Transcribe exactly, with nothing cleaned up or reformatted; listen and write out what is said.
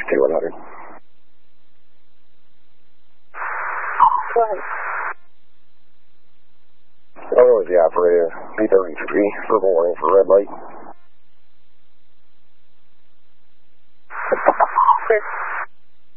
two one hundred. Go ahead. Oh, is the operator. B thirty-three, purple warning for red light. Chris.